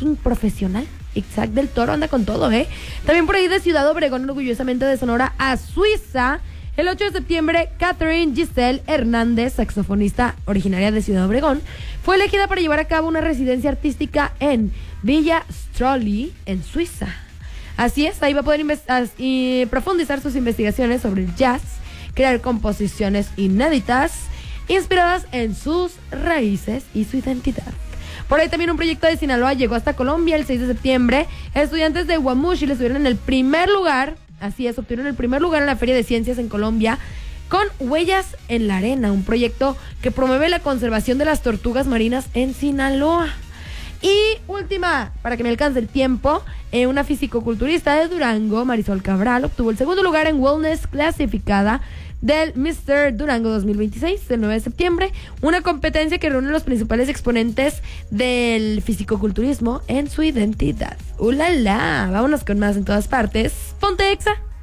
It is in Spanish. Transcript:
trekking profesional. Isaac del Toro anda con todo, ¿eh? También por ahí de Ciudad Obregón, orgullosamente de Sonora a Suiza. El 8 de septiembre, Catherine Giselle Hernández, saxofonista originaria de Ciudad Obregón, fue elegida para llevar a cabo una residencia artística en Villa Strolli, en Suiza. Así es, ahí va a poder profundizar sus investigaciones sobre el jazz, crear composiciones inéditas, inspiradas en sus raíces y su identidad. Por ahí también un proyecto de Sinaloa llegó hasta Colombia el 6 de septiembre. Estudiantes de Guamuchi estuvieron en el primer lugar. Así es, obtuvieron el primer lugar en la Feria de Ciencias en Colombia con Huellas en la Arena, un proyecto que promueve la conservación de las tortugas marinas en Sinaloa. Y última, para que me alcance el tiempo, una fisicoculturista de Durango, Marisol Cabral, obtuvo el segundo lugar en Wellness clasificada del Mr. Durango 2026, el 9 de septiembre, una competencia que reúne los principales exponentes del fisicoculturismo en su identidad. ¡Ulala! Vámonos con más en todas partes. ¡Ponte Exa!